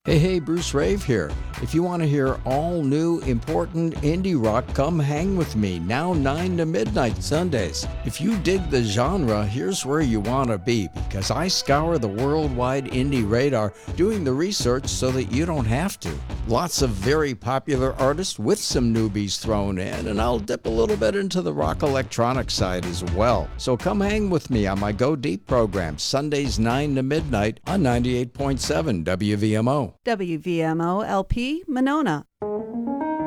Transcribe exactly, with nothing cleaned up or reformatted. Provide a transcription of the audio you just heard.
Hey, hey, Bruce Rave here. If you want to hear all new, important indie rock, come hang with me now nine to midnight Sundays. If you dig the genre, here's where you want to be, because I scour the worldwide indie radar doing the research so that you don't have to. Lots of very popular artists with some newbies thrown in, and I'll dip a little bit into the rock electronic side as well. So come hang with me on my Go Deep program, Sundays nine to midnight on ninety-eight point seven W V M O. W V M O L P, Monona.